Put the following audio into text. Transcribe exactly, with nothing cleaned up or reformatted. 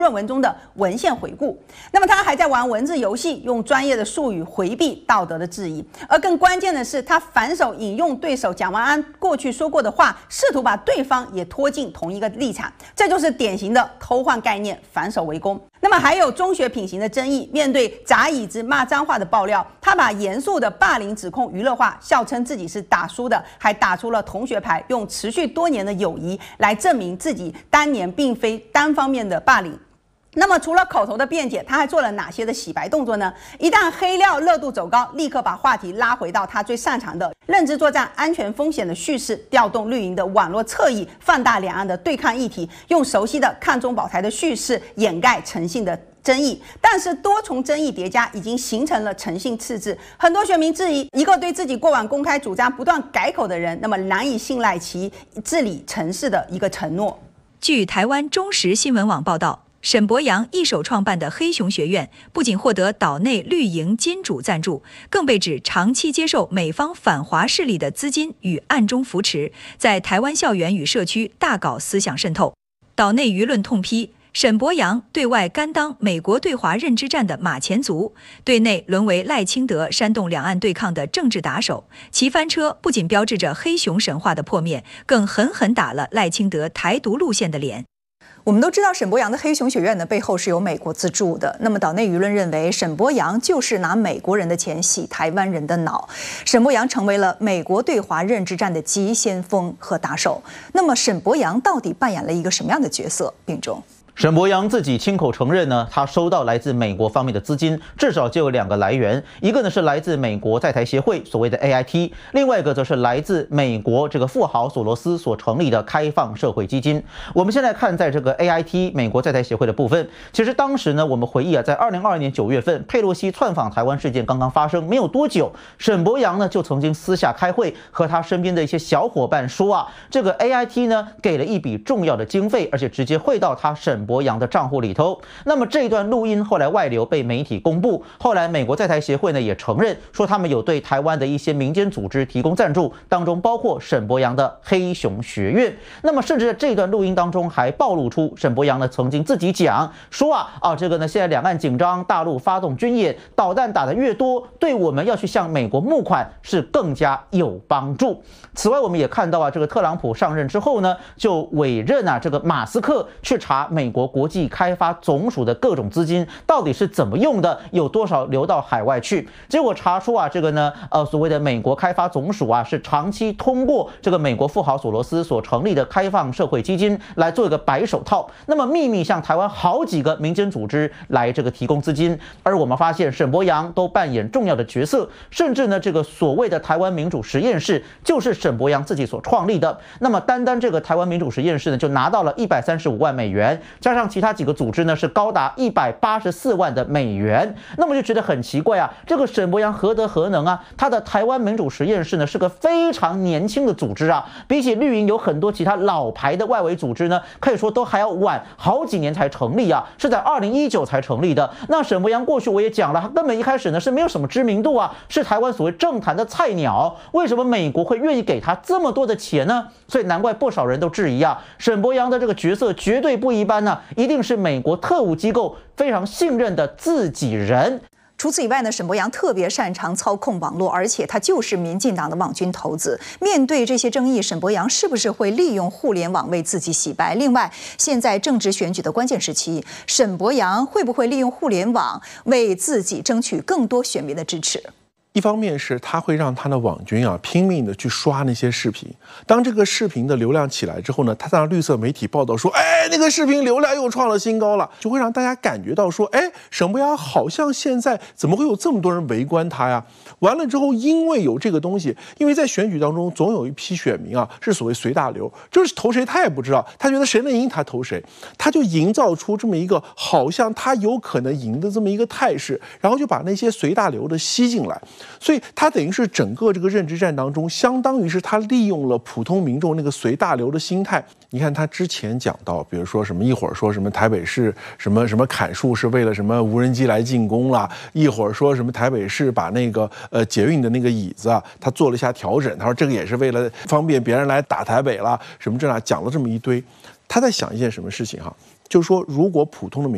论文中的文献回顾。那么他还在玩文字游戏，用专业的术语回避道德的质疑。而更关键的是，他反手引用对手蒋万安过去说过的话，试图把对方也拖进同一个立场，这就是典型的偷换概念，反手为攻。那么还有中学品行的争议，面对砸椅子、骂脏话的爆料，他把严肃的霸凌指控娱乐化，笑称自己是打输的，还打出了同学牌，用持续多年的友谊来证明自己当年并非单方面的霸凌。那么除了口头的辩解，他还做了哪些的洗白动作呢？一旦黑料热度走高，立刻把话题拉回到他最擅长的认知作战、安全风险的叙事，调动绿营的网络侧翼，放大两岸的对抗议题，用熟悉的抗中保台的叙事掩盖诚信的争议。但是多重争议叠加，已经形成了诚信赤字。很多选民质疑，一个对自己过往公开主张不断改口的人，那么难以信赖其治理城市的一个承诺。 据台湾中时新闻网报道，沈伯洋一手创办的黑熊学院不仅获得岛内绿营金主赞助，更被指长期接受美方反华势力的资金与暗中扶持，在台湾校园与社区大搞思想渗透。岛内舆论痛批沈伯洋对外甘当美国对华认知战的马前卒，对内沦为赖清德煽动两岸对抗的政治打手。其翻车不仅标志着黑熊神话的破灭，更狠狠打了赖清德台独路线的脸。 我们都知道沈伯洋的黑熊学院的背后是由美国资助的，那么岛内舆论认为沈伯洋就是拿美国人的钱洗台湾人的脑，沈伯洋成为了美国对华认知战的急先锋和打手。那么沈伯洋到底扮演了一个什么样的角色？并中沈伯洋自己亲口承认呢，他收到来自美国方面的资金，至少就有两个来源，一个呢是来自美国在台协会所谓的 A I T， 另外一个则是来自美国这个富豪索罗斯所成立的开放社会基金。我们现在看在这个 A I T 美国在台协会的部分，其实当时呢，我们回忆啊，在二零二二年九月份，佩洛西窜访台湾事件刚刚发生没有多久，沈伯洋呢就曾经私下开会，和他身边的一些小伙伴说啊，这个 A I T 呢给了一笔重要的经费，而且直接汇到他沈伯洋的账户里头。那么这一段录音后来外流被媒体公布，后来美国在台协会呢也承认说他们有对台湾的一些民间组织提供赞助，当中包括沈伯洋的黑熊学院。那么甚至在这段录音当中还暴露出沈伯洋呢曾经自己讲说啊啊这个呢现在两岸紧张，大陆发动军演，导弹打得越多，对我们要去向美国募款是更加有帮助。此外我们也看到啊，这个特朗普上任之后呢，就委任啊这个马斯克去查美国国际开发总署的各种资金到底是怎么用的，有多少流到海外去。结果查出啊，这个呢，呃，所谓的美国开发总署啊，是长期通过这个美国富豪索罗斯所成立的开放社会基金来做一个白手套，那么秘密向台湾好几个民间组织来这个提供资金。而我们发现沈伯洋都扮演重要的角色，甚至呢，这个所谓的台湾民主实验室就是沈伯洋自己所创立的。那么单单这个台湾民主实验室呢，就拿到了一百三十五万美元。加上其他几个组织呢，是高达一百八十四万的美元。那么就觉得很奇怪啊，这个沈伯洋何德何能啊？他的台湾民主实验室呢，是个非常年轻的组织啊，比起绿营有很多其他老牌的外围组织呢，可以说都还要晚好几年才成立啊，是在二零一九才成立的。那沈伯洋过去我也讲了，他根本一开始呢是没有什么知名度啊，是台湾所谓政坛的菜鸟。为什么美国会愿意给他这么多的钱呢？所以难怪不少人都质疑啊，沈伯洋的这个角色绝对不一般呢、啊，一定是美国特务机构非常信任的自己人。 除此以外呢，沈伯洋特别擅长操控网络，而且他就是民进党的网军头子。面对这些争议，沈伯洋是不是会利用互联网为自己洗白？另外，现在正值选举的关键时期，沈伯洋会不会利用互联网为自己争取更多选民的支持？ 一方面是他会让他的网军啊拼命的去刷那些视频，当这个视频的流量起来之后呢，他让绿色媒体报道说，哎，那个视频流量又创了新高了，就会让大家感觉到说，哎，沈伯洋好像现在怎么会有这么多人围观他呀？完了之后，因为有这个东西，因为在选举当中总有一批选民啊是所谓随大流，就是投谁他也不知道，他觉得谁能赢他投谁，他就营造出这么一个好像他有可能赢的这么一个态势，然后就把那些随大流的吸进来。所以他等于是整个这个认知战当中，相当于是他利用了普通民众那个随大流的心态。你看他之前讲到，比如说什么一会儿说什么台北市什么什么砍树是为了什么无人机来进攻啦，一会儿说什么台北市把那个呃捷运的那个椅子啊，他做了一下调整，他说这个也是为了方便别人来打台北啦，什么这那讲了这么一堆。他在想一件什么事情哈，就是说如果普通的民